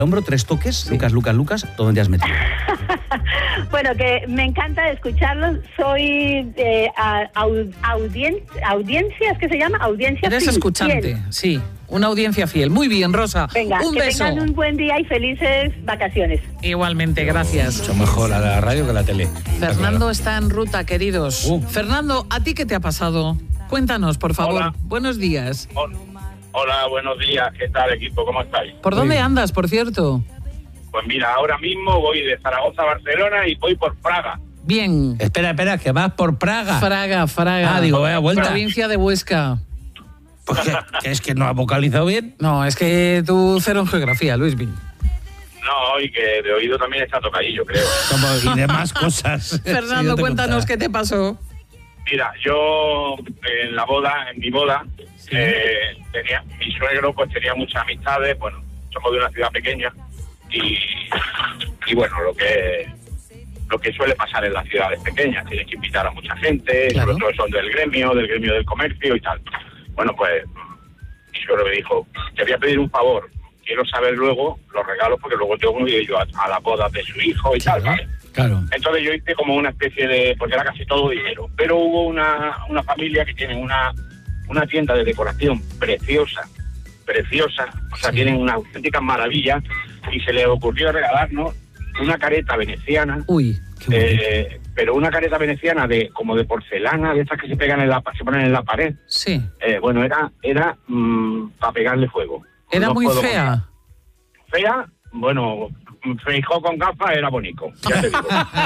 Hombro, 3 toques, sí. Lucas, ¿dónde te has metido? Bueno, que me encanta escucharlos. Soy audiencia, ¿es que se llama? Audiencia fiel. Eres escuchante, fiel. Sí, una audiencia fiel. Muy bien, Rosa. Venga, un que beso. tengan un buen día y felices vacaciones. Igualmente, gracias. Mucho mejor a la radio que a la tele. Fernando está en ruta, queridos. Fernando, ¿a ti qué te ha pasado? Cuéntanos, por favor. Hola. Buenos días. Hola, buenos días. ¿Qué tal, equipo? ¿Cómo estáis? ¿Por dónde andas, por cierto? Pues mira, ahora mismo voy de Zaragoza a Barcelona y voy por Praga. Bien. Espera, que vas por Praga. Fraga. Ah, digo, vaya vuelta. Provincia de Huesca. Pues que es que no ha vocalizado bien. No, es que tú cero en geografía, Luisvin. No, y que de oído también está tocadillo, creo. Y demás cosas. Fernando, sí, cuéntanos qué te pasó. Mira, yo en mi boda, mi suegro pues tenía muchas amistades. Bueno, somos de una ciudad pequeña y bueno, lo que suele pasar en las ciudades pequeñas, tienes que invitar a mucha gente, claro. Sobre todo son del gremio del comercio y tal. Bueno, pues mi suegro me dijo, te voy a pedir un favor, quiero saber luego los regalos porque luego tengo que ir yo a la boda de su hijo y tal, ¿vale? Claro. Entonces yo hice como una especie de, porque era casi todo dinero, pero hubo una familia que tiene una tienda de decoración preciosa, o sea, tienen una auténtica maravilla y se le ocurrió regalarnos una careta veneciana. Uy, qué pero una careta veneciana como de porcelana, de estas que se ponen en la pared. Sí. Bueno, era para pegarle fuego. Era muy fea. Fea, bueno, Feijó con gafas era bonito, ya te digo.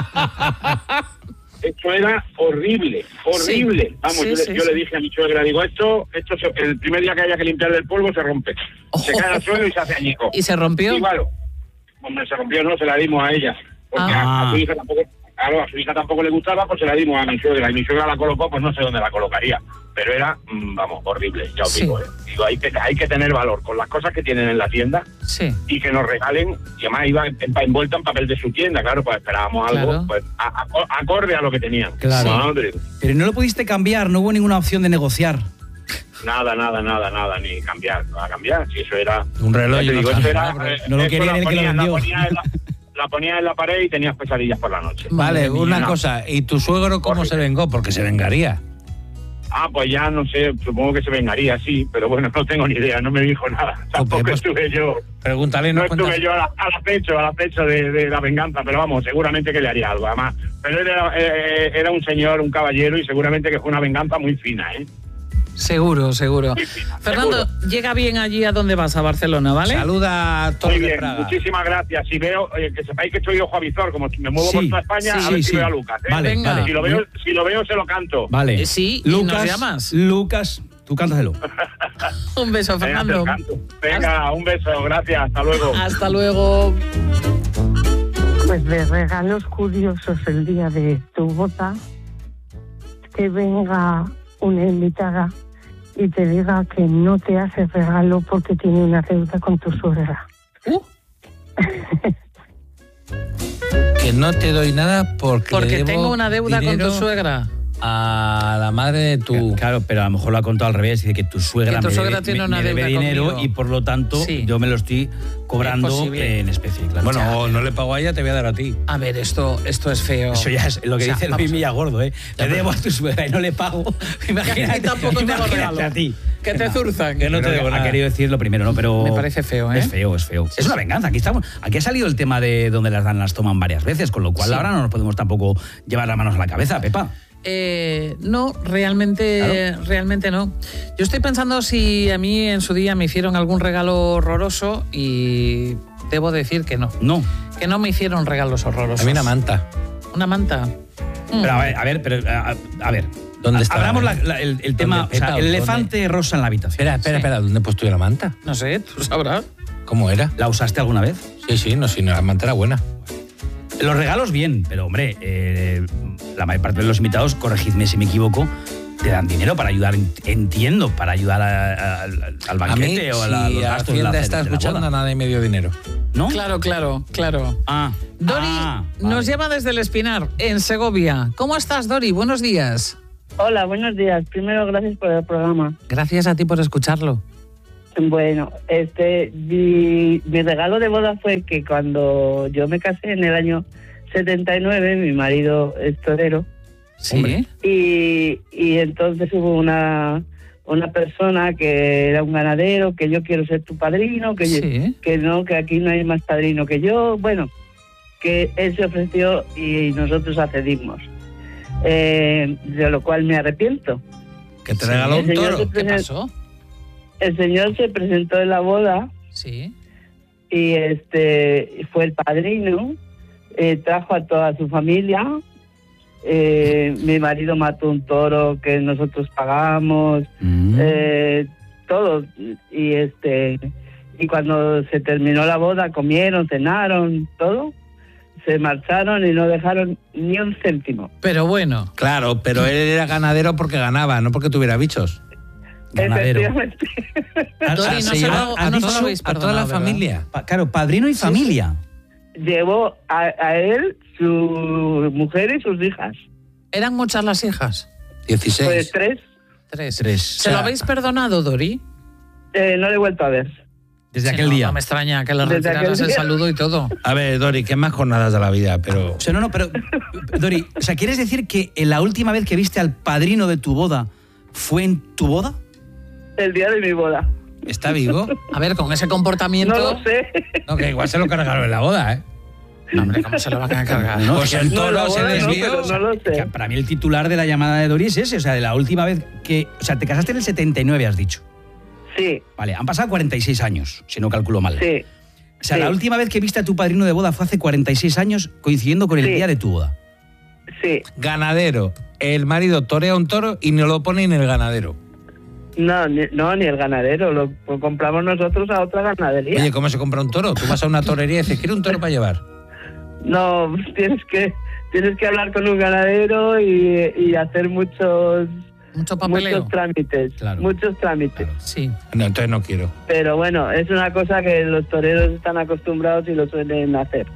Esto era horrible. Sí. Vamos, yo le dije a mi suegra, digo, esto el primer día que haya que limpiarle el polvo se rompe. Se cae al suelo y se hace añico. ¿Y se rompió? Y claro, hombre, se rompió, no, se la dimos a ella. Porque a su hija tampoco... Claro, a su hija tampoco le gustaba, pues se la dimos a mi suegra. Y mi suegra la colocó, pues no sé dónde la colocaría. Pero era, vamos, horrible, ya os digo. Digo, hay que tener valor con las cosas que tienen en la tienda. Sí. Y que nos regalen, y además iba envuelta en papel de su tienda, claro, pues esperábamos algo pues acorde a lo que tenían. Claro. Madre. Pero no lo pudiste cambiar, no hubo ninguna opción de negociar. Nada, ni cambiar. No a cambiar, si eso era... Un reloj. Digo, eso era, no lo quería el que lo vendió. La ponía en la pared y tenías pesadillas por la noche. Vale, una cosa. ¿Y tu suegro cómo se vengó? Porque se vengaría. Pues ya no sé, supongo que se vengaría, sí, pero bueno, no tengo ni idea, no me dijo nada. Tampoco estuve yo. Pregúntale, no estuve yo al acecho de la venganza, pero vamos, seguramente que le haría algo. Además, pero él era un señor, un caballero, y seguramente que fue una venganza muy fina, ¿eh? Seguro. Fernando, llega bien allí a donde vas, a Barcelona, ¿vale? Saluda a todos. Muy bien, de Praga. muchísimas gracias. Si veo, que sepáis que estoy ojo avizor, como me muevo por toda España, a ver si veo a Lucas. Vale, venga. vale. Si lo veo, se lo canto. Vale. Sí, Lucas, ¿y nos llamas? Lucas, tú cántaselo. Un beso, Fernando. Venga, un beso, gracias, hasta luego. Hasta luego. Pues de regalos curiosos el día de tu boda, que venga una invitada y te diga que no te hace regalo porque tiene una deuda con tu suegra. Que no te doy nada porque le debo tengo una deuda con tu suegra. A la madre de tu... Claro, pero a lo mejor lo ha contado al revés, dice que tu suegra tiene una me debe deuda dinero conmigo. y por lo tanto yo me lo estoy cobrando en especie. Claro. Bueno, no le pago a ella, te voy a dar a ti. A ver, esto es feo. Eso ya es lo que dice Luis Villagordo, ¿eh? Le debo a tu suegra y no le pago. Imagínate, tampoco tengo regalo. A ti. Que te zurzan. Que no te debo nada. Ha querido decir lo primero, ¿no? Pero me parece feo, ¿eh? Es feo. Es una venganza. Aquí ha salido el tema de donde las toman varias veces, con lo cual ahora no nos podemos tampoco llevar las manos a la cabeza, Pepa. No, realmente no. Yo estoy pensando si a mí en su día me hicieron algún regalo horroroso y debo decir que no. No. Que no me hicieron regalos horrorosos. A mí una manta. ¿Una manta? Pero a ver. ¿Dónde está? Abramos el tema, o sea, el elefante rosa en la habitación. Espera, ¿dónde he puesto yo la manta? No sé, tú sabrás. ¿Cómo era? ¿La usaste alguna vez? Sí, no, la manta era buena. Los regalos bien, pero hombre, la mayor parte de los invitados, corregidme si me equivoco, te dan dinero para ayudar, entiendo, para ayudar al banquete o a los gastos de la Hacienda está escuchando, nada y medio dinero. ¿No? Claro. Dori nos llama desde El Espinar, en Segovia. ¿Cómo estás, Dori? Buenos días. Hola, buenos días. Primero, gracias por el programa. Gracias a ti por escucharlo. Bueno, mi regalo de boda fue que cuando yo me casé en el año 79, mi marido es torero. Sí. Y entonces hubo una persona que era un ganadero, que yo quiero ser tu padrino, que aquí no hay más padrino que yo. Bueno, que él se ofreció y nosotros accedimos. De lo cual me arrepiento. ¿Que te regaló un toro? ¿Qué pasó? El señor se presentó en la boda. Sí. Y fue el padrino, trajo a toda su familia. Mi marido mató un toro que nosotros pagamos, todo. Y cuando se terminó la boda, comieron, cenaron, todo. Se marcharon y no dejaron ni un céntimo. Pero bueno. Claro, pero él era ganadero porque ganaba, no porque tuviera bichos. Ganadero. Dori, a toda la familia. Claro, padrino y familia. Llevó a él, su mujer y sus hijas. ¿Eran muchas las hijas? 16. Pues 3. 3. ¿Se lo habéis perdonado, Dori? No le he vuelto a ver. Desde aquel día. No me extraña que le retiraras el saludo y todo. A ver, Dori, ¿qué más jornadas de la vida? Pero... O sea, pero, Dori, o sea, ¿quieres decir que la última vez que viste al padrino de tu boda fue en tu boda? El día de mi boda. ¿Está vivo? A ver, con ese comportamiento... No lo sé. No, que igual se lo cargaron en la boda, ¿eh? No, hombre, ¿cómo se lo van a cargar? No, pues el toro se desvió. No lo sé. Para mí el titular de la llamada de Dori es ese, o sea, de la última vez que... O sea, te casaste en el 79, has dicho. Sí. Vale, han pasado 46 años, si no calculo mal. Sí. O sea, sí. La última vez que viste a tu padrino de boda fue hace 46 años, coincidiendo con el día de tu boda. Sí. Ganadero. El marido torea un toro y no lo pone en el ganadero. No, ni el ganadero, lo compramos nosotros a otra ganadería. Oye, ¿cómo se compra un toro? Tú vas a una torería y dices, quiero un toro para llevar. No, tienes que hablar con un ganadero y hacer muchos trámites. Claro. Muchos trámites. Claro. Sí. No, entonces no quiero. Pero bueno, es una cosa que los toreros están acostumbrados y lo suelen hacer.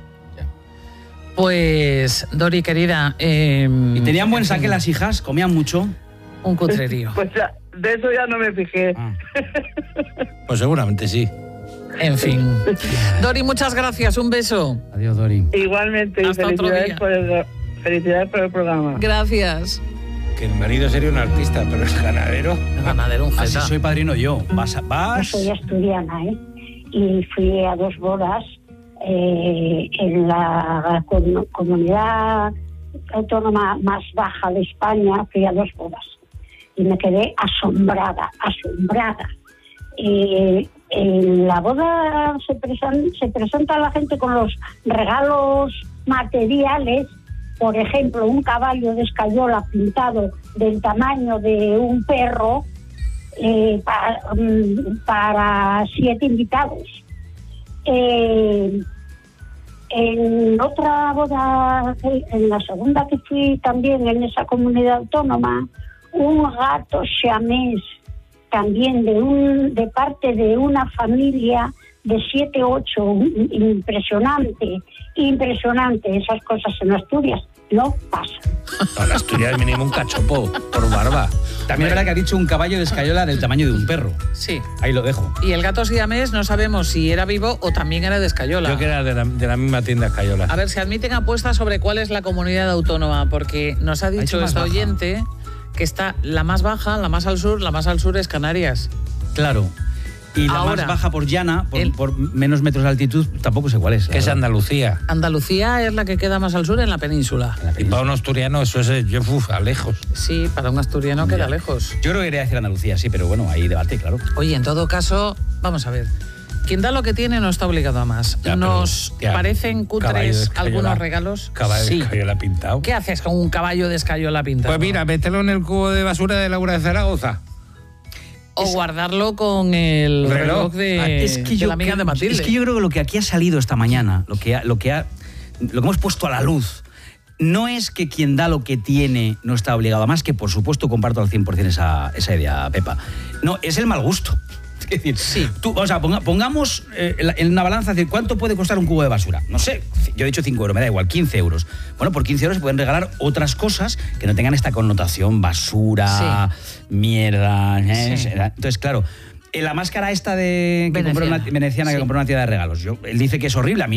Pues, Dori, querida... ¿Y tenían buen saque las hijas? ¿Comían mucho? Un cutrerío. Pues de eso ya no me fijé. Pues seguramente sí. En fin. Dori, muchas gracias. Un beso. Adiós, Dori. Igualmente, Hasta y otro día. felicidades por el programa. Gracias. Que el marido sería un artista, pero el ganadero... El ganadero, un Así jeta. soy padrino yo. Vas. Yo soy asturiana, y fui a 2 bodas en la comunidad autónoma más baja de España. Fui a 2 bodas y me quedé asombrada. En la boda se presenta la gente con los regalos materiales. Por ejemplo, un caballo de escayola pintado del tamaño de un perro para 7 invitados. En otra boda, en la segunda que fui también en esa comunidad autónoma, un gato siamés también de parte de una familia de 7, 8, impresionante. Esas cosas en Asturias no pasan. No, en Asturias mínimo un cachopo por barba. También es verdad que ha dicho un caballo de escayola del tamaño de un perro. Sí. Ahí lo dejo. Y el gato siamés no sabemos si era vivo o también era de escayola. Yo que era de la misma tienda Escayola. A ver, se admiten apuestas sobre cuál es la comunidad autónoma, porque nos ha dicho esta oyente que está la más baja, la más al sur es Canarias. Claro. Y la Ahora, más baja por llana, por menos metros de altitud, tampoco sé cuál es. Que es Andalucía. Andalucía es la que queda más al sur en la península. Y para un asturiano eso es a lejos. Sí, para un asturiano queda lejos. Yo creo que iría a decir Andalucía, sí, pero bueno, hay debate, claro. Oye, en todo caso, vamos a ver. Quien da lo que tiene no está obligado a más. Ya, Nos pero, parecen cutres algunos regalos. Caballo Sí. de escayola pintado. ¿Qué haces con un caballo de escayola pintado? Pues mira, mételo en el cubo de basura de Laura de Zaragoza. O guardarlo con el reloj de la amiga de Matilde. Es que yo creo que lo que aquí ha salido esta mañana, lo que hemos puesto a la luz, no es que quien da lo que tiene no está obligado a más, que por supuesto comparto al 100% esa idea, Pepa. No, es el mal gusto. Es decir, sí. Pongamos en una balanza, decir, ¿cuánto puede costar un cubo de basura? No sé, yo he dicho 5 euros, me da igual, 15 euros. Bueno, por 15 euros se pueden regalar otras cosas que no tengan esta connotación basura, mierda. Sí. Entonces, claro, La máscara esta de que compró una veneciana que compró una tienda de regalos. Él dice que es horrible. A mí